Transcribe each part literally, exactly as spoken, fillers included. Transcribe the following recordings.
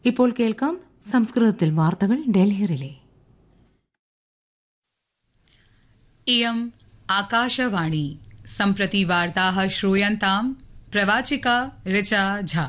ഇപ്പോൾ കേൾക്കാം സംസ്കൃതത്തിൽ വാർത്തകൾ ഡൽഹി റിലേ. इयम् आकाशवाणी. सम्प्रति वार्ताः श्रूयन्ताम्. प्रवाचिका ऋचा झा.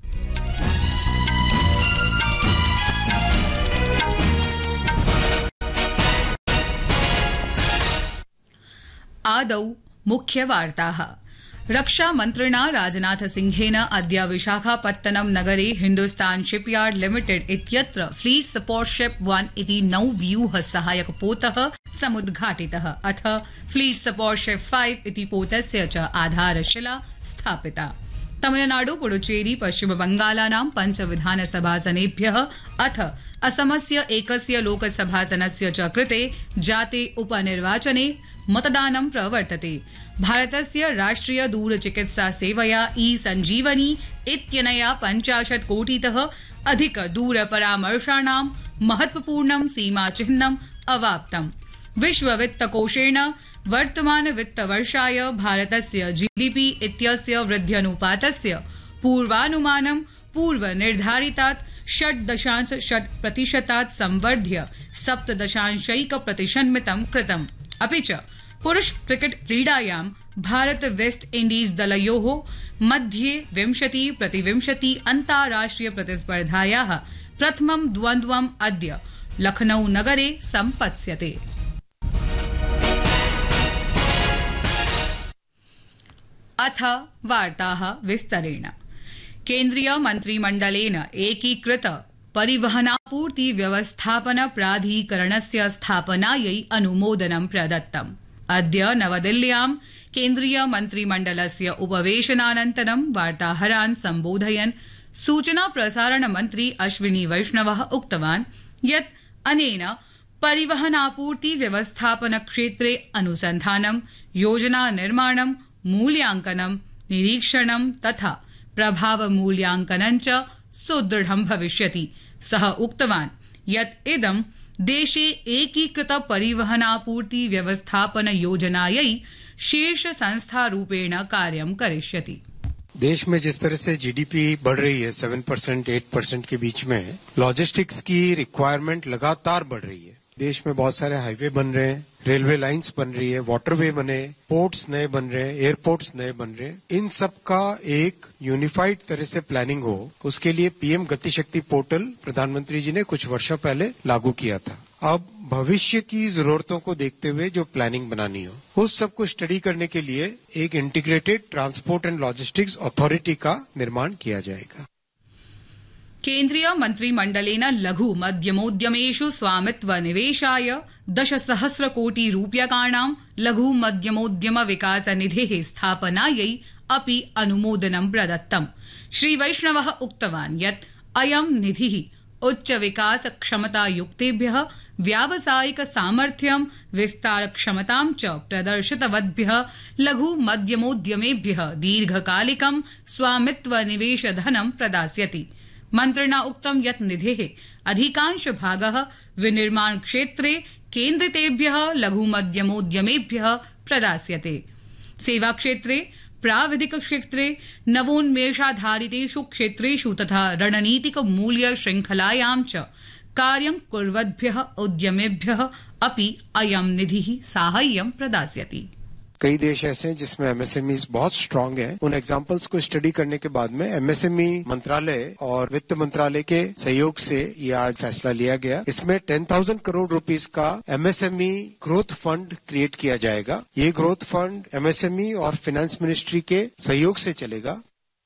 आदौ मुख्यवार्ताः. रक्षामन्त्रिणा राजनाथ सिंहेन अद्य विशाखापत्तनम नगरे हिन्दुस्तान शिपयार्ड लिमिटेड इत्यत्र फ्लीट सपोर्ट शिप वन इति नौव्यूह सहायक पोतः समुद्घाटितः. अथ फ्लीट सपोर्ट शिप फाइव इति पोतस्य च आधारशिला स्थापिता. तमिलनाडु पुडुचेरी पश्चिम बंगालानां पंच विधानसभासनेभ्यः अथ असमस्य एकस्य लोकसभासनस्य च कृते जाते उपनिर्वाचने मतदानं प्रवर्तते. भारतस्य राष्ट्रिय दूरचिकित्सा सेवया ई संजीवनी इत्यनया पञ्चाशत् कोटितः अधिक दूरपरामर्शाणां महत्वपूर्णं सीमाचिह्नम् अवाप्तम्. विश्ववित्तकोषेण वर्तमान वित्तवर्षाय भारतस्य जीडीपी इत्यस्य वृद्ध्यनुपातस्य पूर्वानुमानं पूर्वनिर्धारितात् षट् दशांश षट् प्रतिशतात् संवर्ध्य सप्त दशांशैक प्रतिशन्मितं कृतम्. अपि च पुरुष क्रिकेट क्रीडायां भारत वेस्ट इंडीज दलयोः मध्ये विंशति प्रतिविंशति अन्ताराष्ट्रिय प्रतिस्पर्धायाः प्रथमं द्वन्द्वम् अद्य लखनऊ नगरे सम्पत्स्यते. अथ वार्ताः विस्तरेण. केन्द्रीय मन्त्रिमण्डलेन एकीकृत परिवहनापूर्ति व्यवस्थापन प्राधिकरणस्य स्थापनायै अनुमोदनं प्रदत्तम्. अद्य नवदिल्ल्यां केन्द्रीय मन्त्रिमण्डलस्य उपवेशनानन्तरं वार्ताहरान् सम्बोधयन् सूचना प्रसारण मन्त्री अश्विनी वैष्णवः उक्तवान् यत् अनेन परिवहनापूर्ति व्यवस्थापन क्षेत्रे अनुसन्धानं, योजना निर्माणं, मूल्यांकनं, निरीक्षणं तथा प्रभावमूल्यांकनं च सुदृढं भविष्यति. सः उक्तवान् यत् इदं देशे एकीकृत परिवहनापूर्ति व्यवस्थापन योजनायै शीर्ष संस्था रूपेण कार्यं करिष्यति. देश में जिस तरह से जीडीपी बढ़ रही है सेवन परसेंट एट परसेंट के बीच में, लॉजिस्टिक्स की रिक्वायरमेंट लगातार बढ़ रही है. देश में बहुत सारे हाईवे बन रहे हैं, रेलवे लाइंस बन रही है, वाटरवे बने, पोर्ट्स नए बन रहे हैं, एयरपोर्ट्स नए बन रहे हैं. इन सब का एक यूनिफाइड तरह से प्लानिंग हो, उसके लिए पीएम गति शक्ति पोर्टल प्रधानमंत्री जी ने कुछ वर्षों पहले लागू किया था. अब भविष्य की जरूरतों को देखते हुए जो प्लानिंग बनानी हो, उस सब को स्टडी करने के लिए एक integrated transport and logistics authority का निर्माण किया जाएगा. केन्द्रीय मन्त्रिमण्डलेन लघु मध्यमोद्यमेषु स्वामित्व निवेशाय दशसहस्र कोटि रूप्यकाणां लघु मध्यमोद्यम विकास निधेः स्थापनायै अपि अनुमोदनं प्रदत्तम्. श्री वैष्णवः उक्तवान् यत् अयं निधिः उच्च विकास क्षमता युक्तेभ्यः व्यावसायिक सामर्थ्यं विस्तार क्षमतां च प्रदर्शितवद्भ्यः लघु मध्यमोद्यमेभ्यः दीर्घकालिकं स्वामित्व निवेश धनं प्रदास्यति. मन्त्रिणा उक्तं यत् निधेः अधिकांश भागः विनिर्माण क्षेत्रे केन्द्रितेभ्यः लघु मध्यमोद्यमेभ्यः प्रदास्यते. सेवा क्षेत्रे, प्राविधिक क्षेत्रे, नवोन्मेषाधारितेषु क्षेत्रेषु तथा रणनीतिक मूल्य श्रृंखलायां च कार्यं कुर्वद्भ्यः उद्यमेभ्यः अपि अयं निधिः साहाय्यं प्रदास्यति. कई देश ऐसे हैं जिसमें एमएसएमई बहुत स्ट्रांग है. उन एग्जाम्पल्स को स्टडी करने के बाद में एमएसएमई मंत्रालय और वित्त मंत्रालय के सहयोग से ये आज फैसला लिया गया. इसमें टेन थाउजेंड करोड़ रुपीस का एमएसएमई ग्रोथ फंड क्रिएट किया जाएगा. ये ग्रोथ फंड एमएसएमई और फाइनेंस मिनिस्ट्री के सहयोग से चलेगा.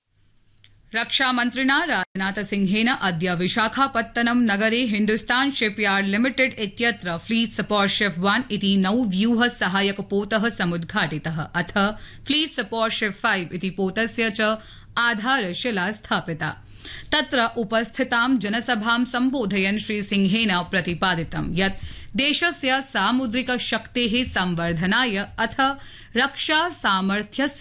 रक्षामन्त्रिणा राजनाथ सिंहेन अद्य विशाखापत्तनम नगरे हिन्दुस्तान शिपयार्ड लिमिटेड इत्यत्र फ्लीट सपोर्ट शिप वन इति नौव्यूह सहायक पोतः समुद्घाटितः. अथ फ्लीट सपोर्ट शिप फाइव इति पोतस्य च आधारशिला स्थापिता. तत्र उपस्थितां जनसभां सम्बोधयन् श्री सिंहेन प्रतिपादितं यत् देशस्य सामुद्रिक शक्तेः संवर्धनाय अथ रक्षा सामर्थ्यस्य